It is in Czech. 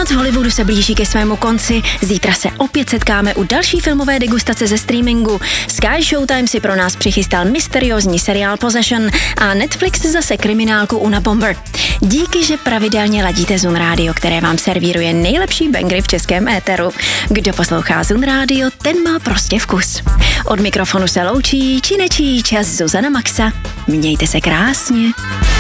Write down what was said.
Noc Hollywoodu se blíží ke svému konci. Zítra se opět setkáme u další filmové degustace ze streamingu. Sky Showtime si pro nás přichystal mysteriózní seriál Possession a Netflix zase kriminálku Una Bomber. Díky, že pravidelně ladíte Zun Radio, které vám servíruje nejlepší bangry v českém éteru. Kdo poslouchá Zun Radio, ten má prostě vkus. Od mikrofonu se loučí či nečí čas Zuzana Maxa. Mějte se krásně.